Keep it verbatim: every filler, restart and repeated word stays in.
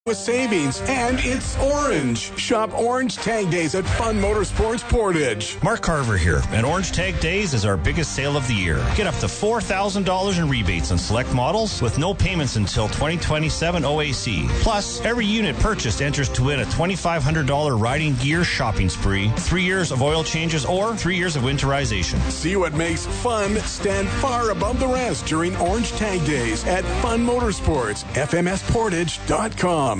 with savings, and it's orange. Shop Orange Tag Days at Fun Motorsports Portage. Mark Carver here, and Orange Tag Days is our biggest sale of the year. Get up to four thousand dollars in rebates on select models with no payments until twenty twenty-seven O A C. Plus, every unit purchased enters to win a twenty-five hundred dollars riding gear shopping spree, three years of oil changes, or three years of winterization. See what makes fun stand far above the rest during Orange Tag Days at Fun Motorsports, F M S Portage dot com.